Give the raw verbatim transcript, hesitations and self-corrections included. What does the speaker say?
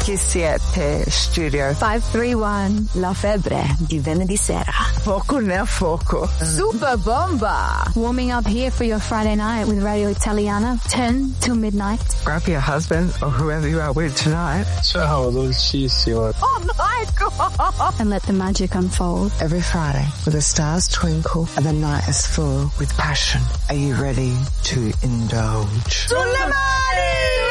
ventisette Studio five three one La Febbre di venerdì sera. Foco nel fuoco. Super Bomba. Warming up here for your Friday night with Radio Italiana, ten till midnight. Grab your husband or whoever you are with tonight. Ciao, dolcissimo. Oh my God. And let the magic unfold. Every Friday, where the stars twinkle and the night is full with passion. Are you ready to indulge? Sulle mani!